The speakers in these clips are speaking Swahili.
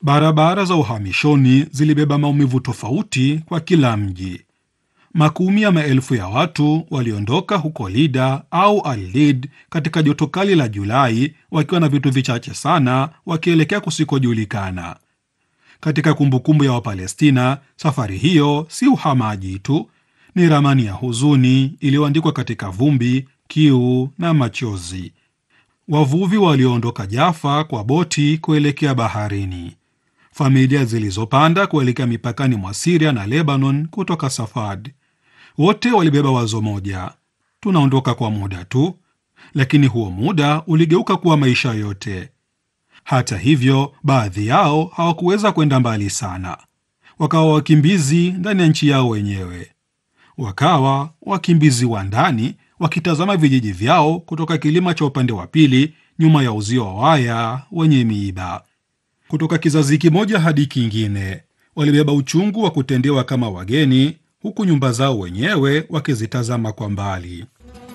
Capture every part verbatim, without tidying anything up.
Barabara za uhamishoni zilibeba maumivu tofauti kwa kila mji. Makumi ya maelfu ya watu waliondoka huko Lida au Al-Lid katika joto kali la Julai, wakiwa na vitu vichache sana, wakielekea kusikojulikana. Katika kumbukumbu ya Wapalestina, safari hiyo si uhamaji tu, ni ramani ya huzuni iliyoandikwa katika vumbi, kiu na machozi. Wavuvi walioondoka Jaffa kwa boti kuelekea baharini, familia zilizopanda kuelekea mipakani mwa Syria na Lebanon kutoka Safad. Wote walibeba wazo moja: tunaondoka kwa muda tu, lakini huo muda uligeuka kuwa maisha yote. Hata hivyo, baadhi yao hawakuweza kwenda mbali sana, wakawa wakimbizi ndani ya nchi yao wenyewe. Wakawa wakimbizi wa ndani, wakitazama vijiji vyao kutoka kilima cha upande wa pili, nyuma ya uzio wa waya wenye miiba. Kutoka kizazi kimoja hadi kingine, walibeba uchungu wa kutendewa kama wageni, huku nyumba zao wenyewe wakizitazama kwa mbali.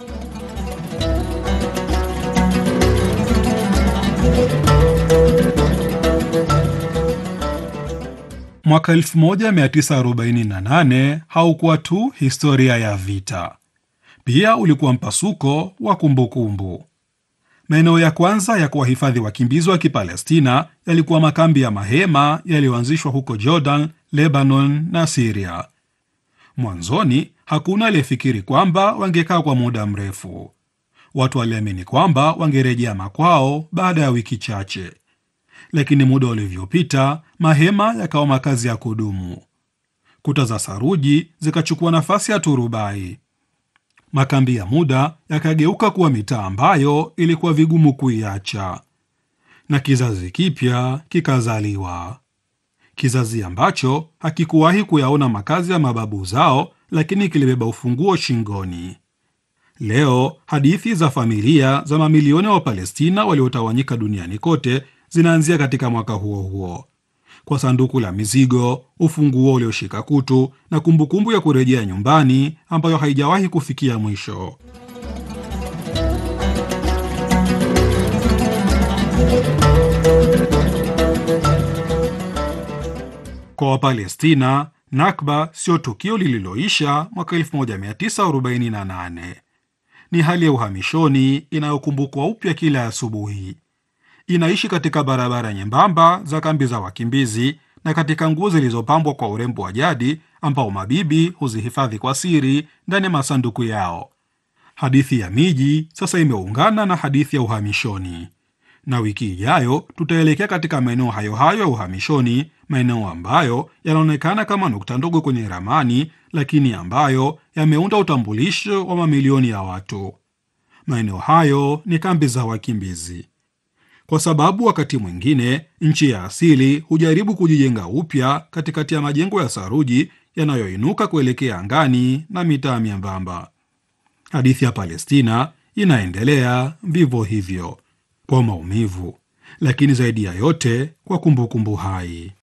Mwaka elfu moja mia tisa arobaini na nane haukuwa tu historia ya vita, pia ulikuwa mpasuko wa kumbukumbu. Maeneo ya kwanza ya kuwahifadhi wakimbizi wa Kipalestina yalikuwa makambi ya mahema yaliyoanzishwa huko Jordan, Lebanon na Syria. Mwanzoni hakuna aliyefikiri kwamba wangekaa kwa muda mrefu. Watu waliamini kwamba wangerejea makwao baada ya wiki chache, lakini muda ulivyopita, mahema yakawa makazi ya kudumu. Kuta za saruji zikachukua nafasi ya turubai. Makambi ya muda yakageuka kuwa mitaa ambayo ilikuwa vigumu kuiacha, na kizazi kipya kikazaliwa, kizazi ambacho hakikuwahi kuyaona makazi ya mababu zao, lakini kilibeba ufunguo shingoni. Leo hadithi za familia za mamilioni wa Palestina waliotawanyika duniani kote zinaanzia katika mwaka huo huo, kwa sanduku la mizigo, ufunguo ulioshika kutu na kumbukumbu ya kurejea nyumbani ambayo haijawahi kufikia mwisho. Kwa Wapalestina, Nakba sio tukio lililoisha mwaka elfu moja mia tisa arobaini na nane. Ni hali ya uhamishoni inayokumbukwa upya kila asubuhi. Inaishi katika barabara nyembamba za kambi za wakimbizi na katika nguo zilizopambwa kwa urembo wa jadi ambao mabibi huzihifadhi kwa siri ndani ya masanduku yao. Hadithi ya miji sasa imeungana na hadithi ya uhamishoni, na wiki ijayo tutaelekea katika maeneo hayo hayo ya uhamishoni, maeneo ambayo yanaonekana kama nukta ndogo kwenye ramani, lakini ambayo yameunda utambulisho wa mamilioni ya watu. Maeneo hayo ni kambi za wakimbizi, kwa sababu wakati mwingine nchi ya asili hujaribu kujijenga upya katikati ya majengo ya saruji yanayoinuka kuelekea angani na mitaa myembamba. Hadithi ya Palestina inaendelea vivyo hivyo, kwa maumivu, lakini zaidi ya yote kwa kumbukumbu hai.